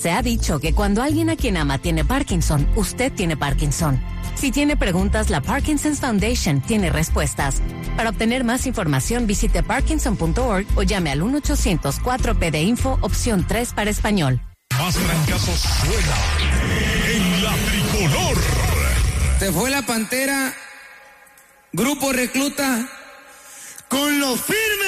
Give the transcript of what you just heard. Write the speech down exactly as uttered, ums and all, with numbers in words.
Se ha dicho que cuando alguien a quien ama tiene Parkinson, usted tiene Parkinson. Si tiene preguntas, la Parkinson's Foundation tiene respuestas. Para obtener más información, visite parkinson punto org o llame al uno ochocientos cuatro P de Info, opción tres para español. Más trancazos suena en la tricolor. Se fue la Pantera, Grupo Recluta, con los firmes.